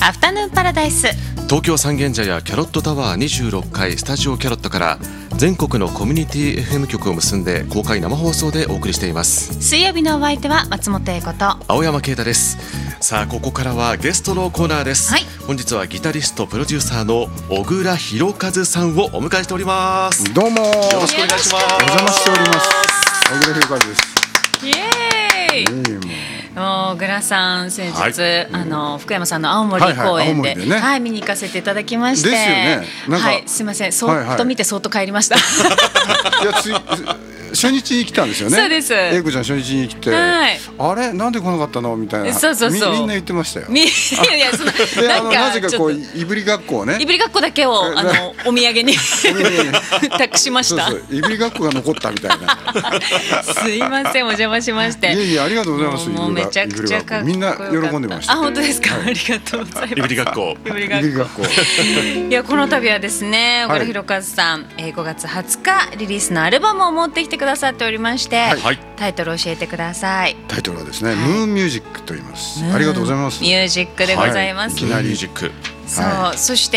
アフタヌーンパラダイス。 東京三軒茶屋キャロットタワー26階スタジオキャロットから全国のコミュニティ FM 局を結んで公開生放送でお送りしています。 水曜日のお相手は松本英子と青山啓太です。さあここからはゲストのコーナーです、 はい、 本日はギタリストプロデューサーの小倉弘和さんをお迎えしております。 どうもよろしくお願いします。 お邪魔しております。小倉弘和です。 イエーイ。小倉さん先日、はい、福山さんの青森公演で、はい、見に行かせていただきまして、 ですよね。 はい、すいません、そっと見てそっと帰りました。いや初日に来たんですよね。 そうです。 英子ちゃん初日に来て、はい、あれなんで来なかったのみたいな。 そうそうそう。 みんな言ってましたよ。 いやそのでなぜかこういぶりがっこをね。 いぶりがっこだけをお土産に託しました。 そうそう。いぶりがっこが残ったみたいな。 すいませんお邪魔しまして。 いやありがとうございます。 もうめちゃくちゃかっこよかった。みんな喜んでました。 あ本当ですか。ありがとうございます。 いぶりがっこ。 いぶりがっこ。 いやこの度はですね小倉弘和さん5月20日リリースのアルバムを持ってきてくださっておりまして、はい、タイトル教えてください。 タイトルはですね、はい、ムーンミュージックと言います。ありがとうございます。 ミュージックでございます。 いきなりミュージック。 そう、はい、そして、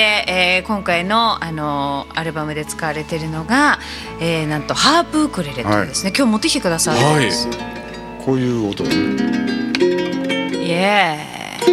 今回の、アルバムで使われているのが、なんとハープウクレレというですね、はい、今日持ってきてくださってます、はい、 こういう音。イエー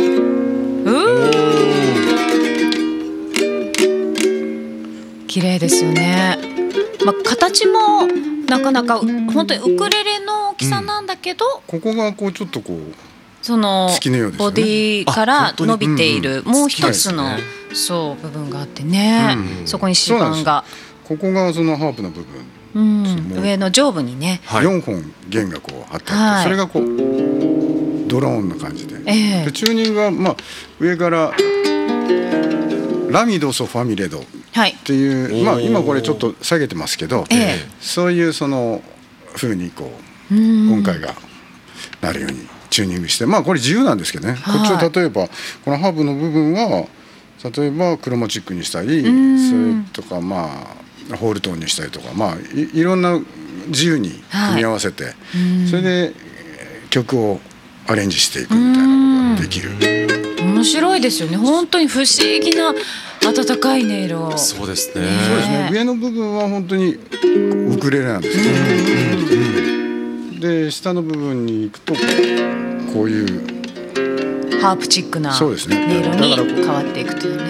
イ。綺麗ですよね。まあ、形もなかなか本当にウクレレの大きさなんだけど、 ここがこうちょっとこうそのボディから伸びているもう一つのそう部分があってね、そこに指板がここがそのハープの部分、 上の上部にね 4本弦がこうあって、それがこうドローンな感じで、でチューニングはまあ上からラミドソファミレドっていう、まあ今これちょっと下げてますけど、そういうその風にこう音階がなるようにチューニングして、まあこれ自由なんですけどね、こっちを例えばこのハーブの部分は例えばクロマチックにしたり、それとかまあホールトーンにしたりとか、まあ いろんな自由に組み合わせて、それで曲をアレンジしていくみたいなことができる。 面白いですよね。本当に不思議な温かい音色。 そうですね。 そうですね。上の部分は本当にウクレレなんですね。で下の部分に行くとこういうハープチックな音色に変わっていくというね。